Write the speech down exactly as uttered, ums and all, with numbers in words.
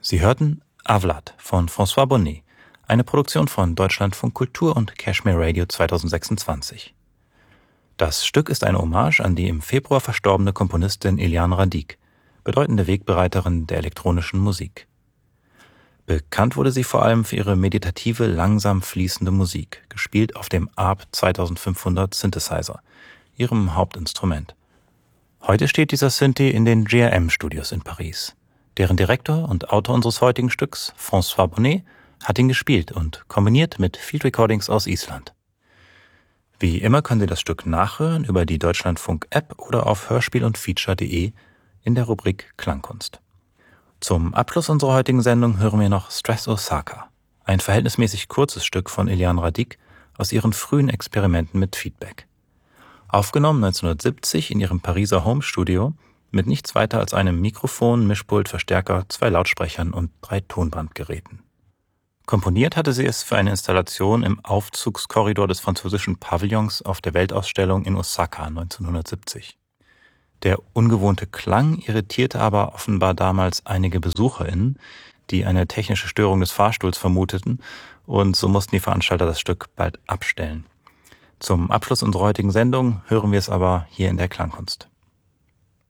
Sie hörten Avlad von François Bonnet, eine Produktion von Deutschlandfunk Kultur und Cashmere Radio zweitausendsechsundzwanzig. Das Stück ist eine Hommage an die im Februar verstorbene Komponistin Eliane Radic, bedeutende Wegbereiterin der elektronischen Musik. Bekannt wurde sie vor allem für ihre meditative, langsam fließende Musik, gespielt auf dem A R P zweitausendfünfhundert Synthesizer, ihrem Hauptinstrument. Heute steht dieser Synthi in den G R M-Studios in Paris. Deren Direktor und Autor unseres heutigen Stücks, François Bonnet, hat ihn gespielt und kombiniert mit Field Recordings aus Island. Wie immer können Sie das Stück nachhören über die Deutschlandfunk-App oder auf hörspiel und feature punkt de in der Rubrik Klangkunst. Zum Abschluss unserer heutigen Sendung hören wir noch Stress Osaka, ein verhältnismäßig kurzes Stück von Eliane Radic aus ihren frühen Experimenten mit Feedback. Aufgenommen neunzehnhundertsiebzig in ihrem Pariser Home-Studio mit nichts weiter als einem Mikrofon, Mischpult, Verstärker, zwei Lautsprechern und drei Tonbandgeräten. Komponiert hatte sie es für eine Installation im Aufzugskorridor des französischen Pavillons auf der Weltausstellung in Osaka neunzehnhundertsiebzig. Der ungewohnte Klang irritierte aber offenbar damals einige BesucherInnen, die eine technische Störung des Fahrstuhls vermuteten, und so mussten die Veranstalter das Stück bald abstellen. Zum Abschluss unserer heutigen Sendung hören wir es aber hier in der Klangkunst.